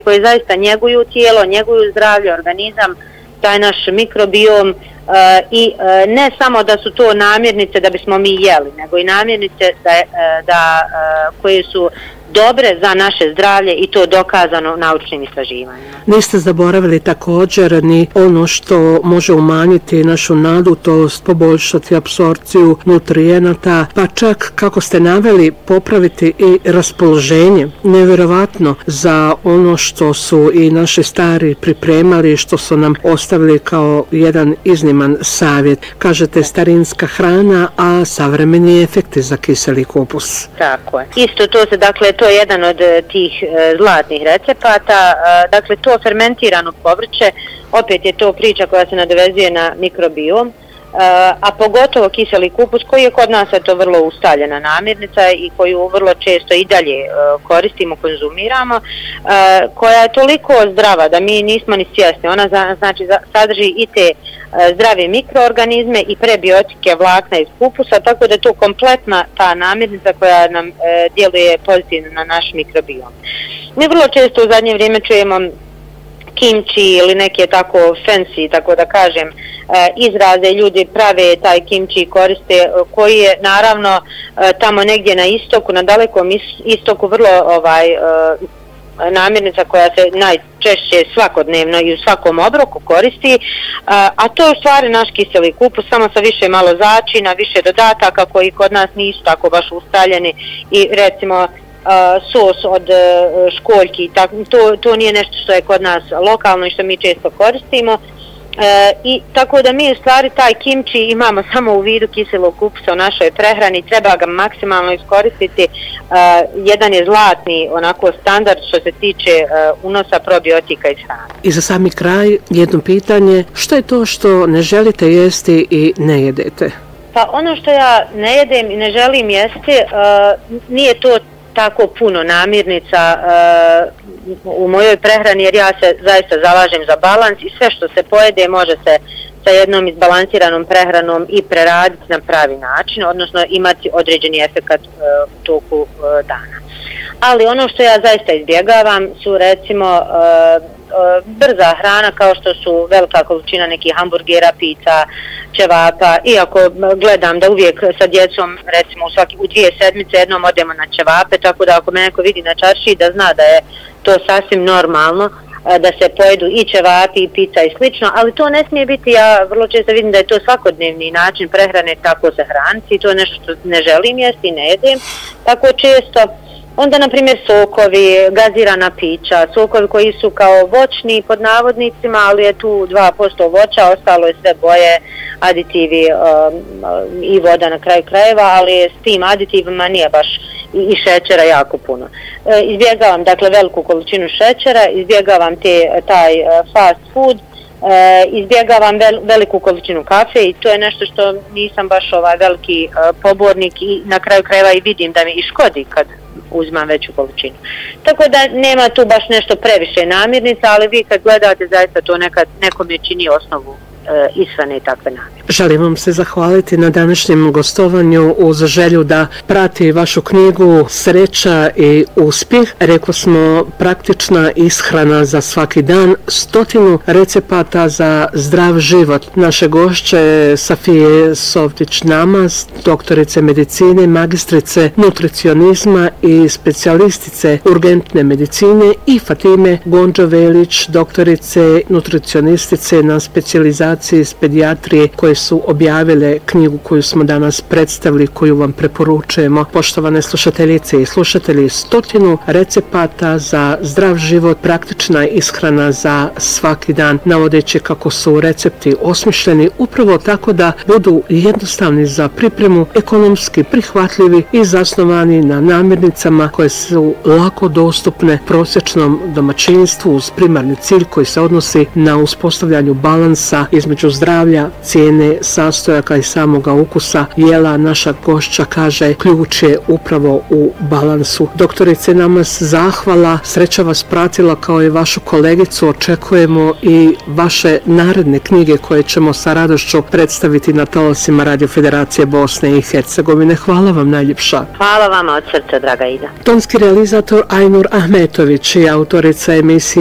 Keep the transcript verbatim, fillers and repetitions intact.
koji zaista njeguju tijelo, njeguju zdravlje, organizam, taj naš mikrobiom uh, i uh, ne samo da su to namirnice da bismo mi jeli, nego i namirnice da, uh, da, uh, koje su dobre za naše zdravlje i to dokazano naučnim istraživanjima. Niste zaboravili također ni ono što može umanjiti našu nadutost, poboljšati apsorpciju nutrijenata, pa čak, kako ste naveli, popraviti i raspoloženje. Nevjerovatno za ono što su i naši stari pripremali, što su nam ostavili kao jedan izniman savjet. Kažete starinska hrana, a savremeni efekti za kiseli kupus. Tako je. Isto to se, dakle, to je jedan od tih e, zlatnih recepata, e, dakle to fermentirano povrće, opet je to priča koja se nadovezuje na mikrobiom, e, a pogotovo kiseli kupus koji je kod nas to vrlo ustaljena namirnica i koju vrlo često i dalje e, koristimo, konzumiramo, e, koja je toliko zdrava da mi nismo ni svjesni. Ona za, znači za, sadrži i te zdrave mikroorganizme i prebiotike vlakna iz kupusa, tako da je to kompletna ta namirnica koja nam e, djeluje pozitivno na naš mikrobiom. Mi vrlo često u zadnje vrijeme čujemo kimči ili neke tako fancy, tako da kažem, e, izraze, ljudi prave taj kimči koriste, koji je naravno e, tamo negdje na istoku, na dalekom istoku vrlo ovaj e, namirnica koja se najčešće svakodnevno i u svakom obroku koristi, a to je u stvari naš kiseli kupus, samo sa više malo začina, više dodataka koji kod nas nisu tako baš ustaljeni i recimo sos od školjki, to, to nije nešto što je kod nas lokalno i što mi često koristimo. E, i tako da mi u stvari taj kimči imamo samo u vidu kiselog kupusa u našoj prehrani, treba ga maksimalno iskoristiti. E, jedan je zlatni onako standard što se tiče e, unosa probiotika iz hrane. I za sami kraj jedno pitanje, što je to što ne želite jesti i ne jedete? Pa ono što ja ne jedem i ne želim jesti, e, nije to tako puno namirnica uh, u mojoj prehrani, jer ja se zaista zalažem za balans i sve što se pojede može se sa jednom izbalansiranom prehranom i preraditi na pravi način, odnosno imati određeni efekat uh, u toku uh, dana. Ali ono što ja zaista izbjegavam su recimo uh, uh, brza hrana kao što su velika količina nekih hamburgera, pizza, ćevapa, iako gledam da uvijek sa djecom recimo u, svaki, u dvije sedmice jednom odemo na ćevape, tako da ako me neko vidi na čaršiji da zna da je to sasvim normalno da se pojedu i ćevapi i pizza i slično, ali to ne smije biti, ja vrlo često vidim da je to svakodnevni način prehrane, tako se hraniti, to je nešto što ne želim jesti i ne jedem tako često. Onda, na primjer, sokovi, gazirana pića, sokovi koji su kao voćni pod navodnicima, ali je tu dva posto voća, ostalo je sve boje, aditivi um, i voda na kraju krajeva, ali s tim aditivima nije baš i, i šećera jako puno. E, izbjegavam, dakle, veliku količinu šećera, izbjegavam te, taj uh, fast food, e, izbjegavam vel, veliku količinu kafe i to je nešto što nisam baš ovaj veliki uh, pobornik i na kraju krajeva i vidim da mi i škodi kad uzimam veću količinu. Tako da nema tu baš nešto previše namirnica, ali vi kad gledate zaista to nekad nekom je čini osnovu e, ishrane i takve namirnice. Želim vam se zahvaliti na današnjem gostovanju uz želju da prati vašu knjigu Sreća i uspjeh. Rekli smo praktična ishrana za svaki dan, stotinu recepata za zdrav život. Naše gošće Safije Softić-Namaz, doktorice medicine, magistrice nutricionizma i specijalistice urgentne medicine i Fatime Gondžo-Velić, doktorice nutricionistice na specijalizaciji iz pedijatrije, koje su objavile knjigu koju smo danas predstavili, koju vam preporučujemo. Poštovane slušateljice i slušatelji, stotinu recepata za zdrav život, praktična ishrana za svaki dan, navodeći kako su recepti osmišljeni upravo tako da budu jednostavni za pripremu, ekonomski prihvatljivi i zasnovani na namirnicama koje su lako dostupne prosječnom domaćinstvu uz primarni cilj koji se odnosi na uspostavljanju balansa i između zdravlja, cijene, sastojaka i samoga ukusa jela. Naša gošća kaže ključ je upravo u balansu. Doktorice, nama se zahvala, sreća vas pratila kao i vašu kolegicu, očekujemo i vaše naredne knjige koje ćemo sa radošću predstaviti na talasima Radio Federacije Bosne i Hercegovine. Hvala vam najljepša. Hvala vama od srca, draga Ida. Tonski realizator Ajnur Ahmetović i autorica emisije